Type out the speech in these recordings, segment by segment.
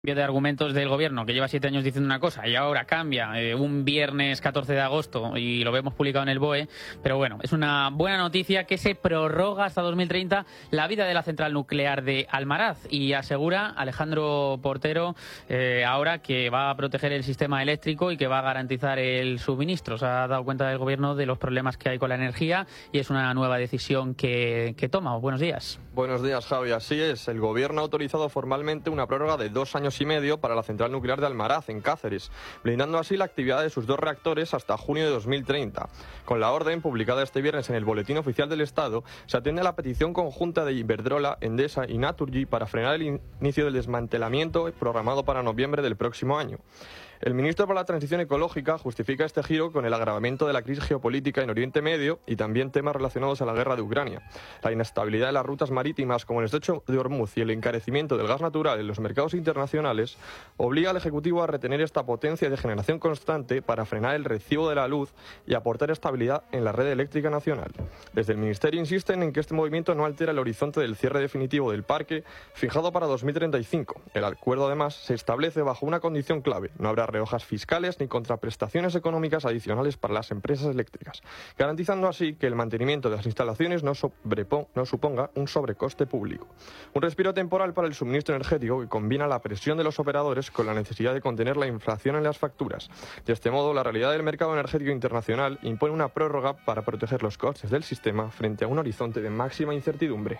De argumentos del gobierno, que lleva 7 años diciendo una cosa y ahora cambia un viernes 14 de agosto y lo vemos publicado en el BOE, pero bueno, es una buena noticia que se prorroga hasta 2030 la vida de la central nuclear de Almaraz, y asegura Alejandro Portero ahora que va a proteger el sistema eléctrico y que va a garantizar el suministro. Se ha dado cuenta del gobierno de los problemas que hay con la energía y es una nueva decisión que toma. Buenos días. Buenos días, Javi. Así es, el gobierno ha autorizado formalmente una prórroga de 2 años y medio para la central nuclear de Almaraz, en Cáceres, blindando así la actividad de sus 2 reactores hasta junio de 2030. Con la orden, publicada este viernes en el Boletín Oficial del Estado, se atiende a la petición conjunta de Iberdrola, Endesa y Naturgy para frenar el inicio del desmantelamiento programado para noviembre del próximo año. El ministro para la Transición Ecológica justifica este giro con el agravamiento de la crisis geopolítica en Oriente Medio y también temas relacionados a la guerra de Ucrania. La inestabilidad de las rutas marítimas como el estrecho de Hormuz y el encarecimiento del gas natural en los mercados internacionales obliga al Ejecutivo a retener esta potencia de generación constante para frenar el recibo de la luz y aportar estabilidad en la red eléctrica nacional. Desde el Ministerio insisten en que este movimiento no altera el horizonte del cierre definitivo del parque fijado para 2035. El acuerdo además se establece bajo una condición clave: no habrá rebajas fiscales ni contraprestaciones económicas adicionales para las empresas eléctricas, garantizando así que el mantenimiento de las instalaciones no suponga un sobrecoste público. Un respiro temporal para el suministro energético que combina la presión de los operadores con la necesidad de contener la inflación en las facturas. De este modo, la realidad del mercado energético internacional impone una prórroga para proteger los costes del sistema frente a un horizonte de máxima incertidumbre.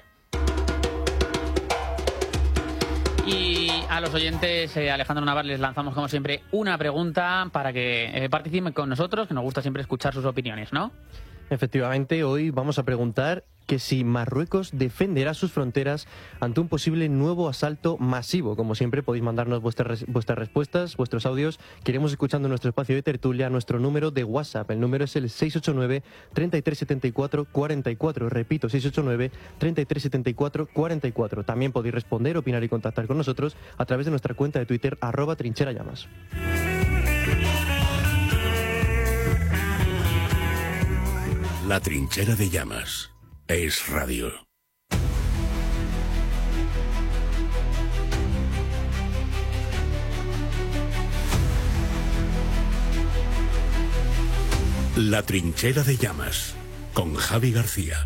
Y a los oyentes, Alejandro Navarro, les lanzamos como siempre una pregunta para que participen con nosotros, que nos gusta siempre escuchar sus opiniones, ¿no? Efectivamente, hoy vamos a preguntar que si Marruecos defenderá sus fronteras ante un posible nuevo asalto masivo. Como siempre, podéis mandarnos vuestras respuestas, vuestros audios. Queremos escuchando nuestro espacio de tertulia, nuestro número de WhatsApp. El número es el 689-3374-44. Repito, 689-3374-44. También podéis responder, opinar y contactar con nosotros a través de nuestra cuenta de Twitter, @trincherallamas. La Trinchera de Llamas es radio. La Trinchera de Llamas con Javi García.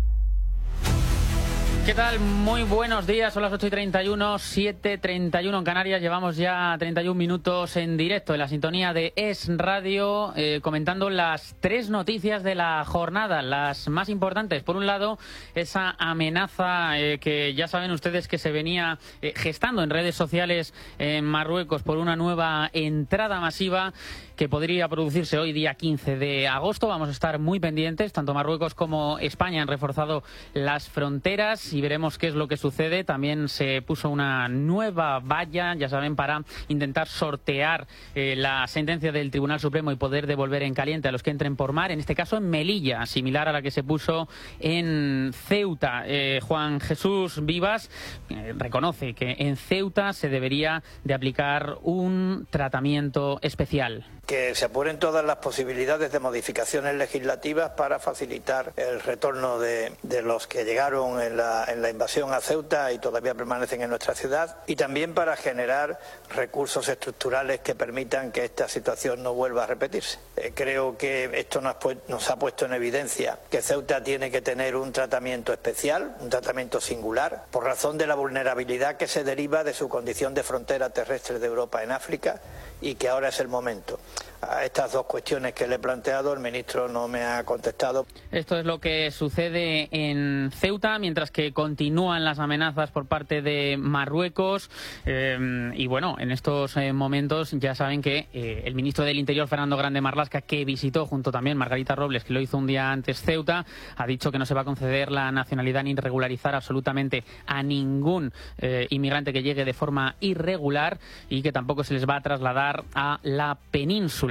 ¿Qué tal? Muy buenos días, son las 8:31, 7:31 en Canarias. Llevamos ya 31 minutos en directo en la sintonía de Es Radio, comentando las 3 noticias de la jornada, las más importantes. Por un lado, esa amenaza que ya saben ustedes que se venía gestando en redes sociales en Marruecos por una nueva entrada masiva que podría producirse hoy, día 15 de agosto. Vamos a estar muy pendientes. Tanto Marruecos como España han reforzado las fronteras y veremos qué es lo que sucede. También se puso una nueva valla, ya saben, para intentar sortear la sentencia del Tribunal Supremo y poder devolver en caliente a los que entren por mar, en este caso en Melilla, similar a la que se puso en Ceuta. Juan Jesús Vivas reconoce que en Ceuta se debería de aplicar un tratamiento especial. Que se apuren todas las posibilidades de modificaciones legislativas para facilitar el retorno de los que llegaron en la invasión a Ceuta y todavía permanecen en nuestra ciudad, y también para generar recursos estructurales que permitan que esta situación no vuelva a repetirse. Creo que esto nos ha puesto en evidencia que Ceuta tiene que tener un tratamiento especial, un tratamiento singular, por razón de la vulnerabilidad que se deriva de su condición de frontera terrestre de Europa en África, y que ahora es el momento. A estas 2 cuestiones que le he planteado, el ministro no me ha contestado. Esto es lo que sucede en Ceuta, mientras que continúan las amenazas por parte de Marruecos. Y bueno, en estos momentos ya saben que el ministro del Interior, Fernando Grande Marlaska, que visitó junto también Margarita Robles, que lo hizo un día antes Ceuta, ha dicho que no se va a conceder la nacionalidad ni regularizar absolutamente a ningún inmigrante que llegue de forma irregular, y que tampoco se les va a trasladar a la península.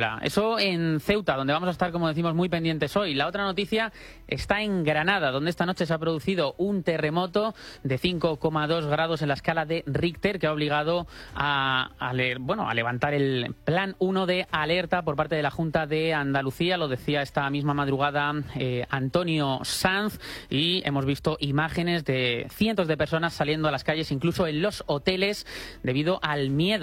niebla. Eso en Ceuta, donde vamos a estar, como decimos, muy pendientes hoy. La otra noticia está en Granada, donde esta noche se ha producido un terremoto de 5,2 grados en la escala de Richter, que ha obligado a levantar el plan 1 de alerta por parte de la Junta de Andalucía. Lo decía esta misma madrugada Antonio Sanz, y hemos visto imágenes de cientos de personas saliendo a las calles, incluso en los hoteles, debido al miedo